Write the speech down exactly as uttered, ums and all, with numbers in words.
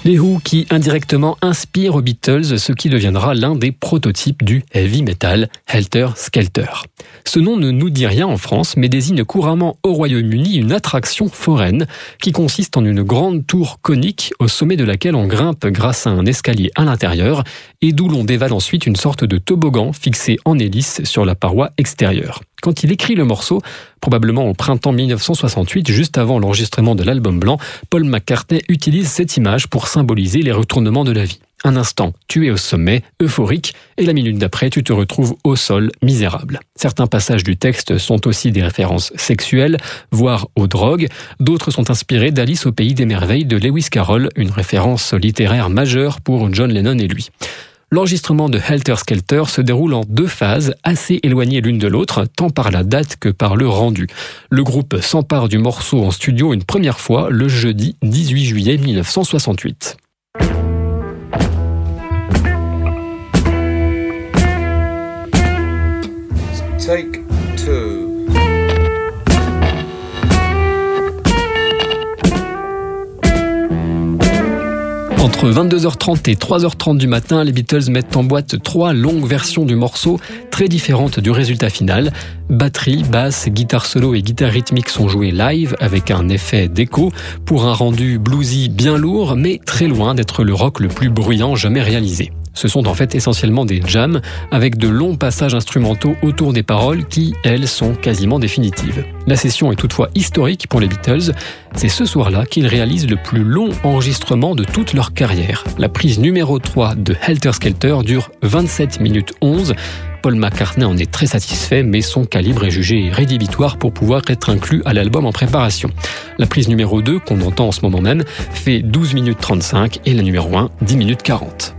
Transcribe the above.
Les Who qui indirectement inspirent aux Beatles ce qui deviendra l'un des prototypes du heavy metal, Helter Skelter. Ce nom ne nous dit rien en France, mais désigne couramment au Royaume-Uni une attraction foraine qui consiste en une grande tour conique au sommet de laquelle on grimpe grâce à un escalier à l'intérieur et d'où l'on dévale ensuite une sorte de toboggan fixé en hélice sur la paroi extérieure. Quand il écrit le morceau, probablement au printemps dix-neuf cent soixante-huit, juste avant l'enregistrement de l'album blanc, Paul McCartney utilise cette image pour symboliser les retournements de la vie. Un instant, tu es au sommet, euphorique, et la minute d'après, tu te retrouves au sol, misérable. Certains passages du texte sont aussi des références sexuelles, voire aux drogues. D'autres sont inspirés d'Alice au pays des merveilles de Lewis Carroll, une référence littéraire majeure pour John Lennon et lui. L'enregistrement de Helter Skelter se déroule en deux phases assez éloignées l'une de l'autre, tant par la date que par le rendu. Le groupe s'empare du morceau en studio une première fois le jeudi dix-huit juillet mille neuf cent soixante-huit. Take two. Entre vingt-deux heures trente et trois heures trente du matin, les Beatles mettent en boîte trois longues versions du morceau, très différentes du résultat final. Batterie, basse, guitare solo et guitare rythmique sont jouées live avec un effet d'écho pour un rendu bluesy bien lourd, mais très loin d'être le rock le plus bruyant jamais réalisé. Ce sont en fait essentiellement des jams avec de longs passages instrumentaux autour des paroles qui, elles, sont quasiment définitives. La session est toutefois historique pour les Beatles. C'est ce soir-là qu'ils réalisent le plus long enregistrement de toute leur carrière. La prise numéro trois de Helter Skelter dure vingt-sept minutes onze. Paul McCartney en est très satisfait, mais son calibre est jugé rédhibitoire pour pouvoir être inclus à l'album en préparation. La prise numéro deux, qu'on entend en ce moment même, fait douze minutes trente-cinq et la numéro un, dix minutes quarante.